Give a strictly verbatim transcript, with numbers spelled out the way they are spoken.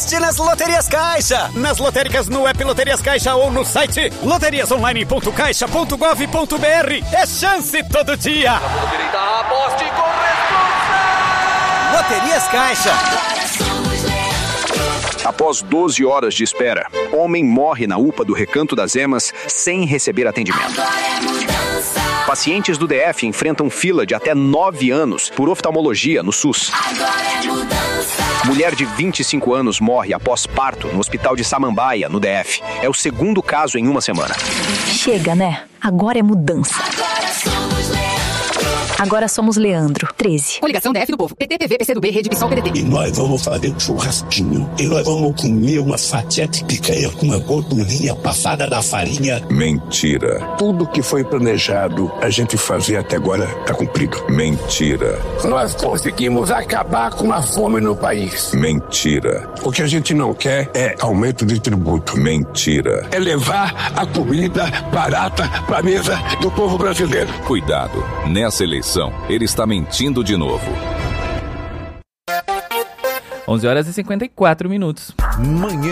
aposte nas Loterias Caixa. Nas lotéricas, no app Loterias Caixa ou no site loterias online ponto caixa ponto gov ponto br. É chance todo dia. Aposte com responsa. Loterias Caixa. Após doze horas de espera, homem morre na U P A do Recanto das Emas sem receber atendimento. Pacientes do D F enfrentam fila de até nove anos por oftalmologia no SUS. Mulher de vinte e cinco anos morre após parto no Hospital de Samambaia, no D F. É o segundo caso em uma semana. Chega, né? Agora é mudança. Agora somos Leandro, treze. Coligação D F do Povo. P T, P V, P C do B, Rede PSOL, P D T. E nós vamos fazer um churrasquinho. E nós vamos comer uma fatia de picanha com uma gordurinha passada da farinha. Mentira. Tudo que foi planejado a gente fazer até agora está cumprido. Mentira. Nós conseguimos acabar com a fome no país. Mentira. O que a gente não quer é aumento de tributo. Mentira. É levar a comida barata para a mesa do povo brasileiro. Cuidado. Nessa eleição, ele está mentindo de novo. onze horas e cinquenta e quatro minutos. Manhã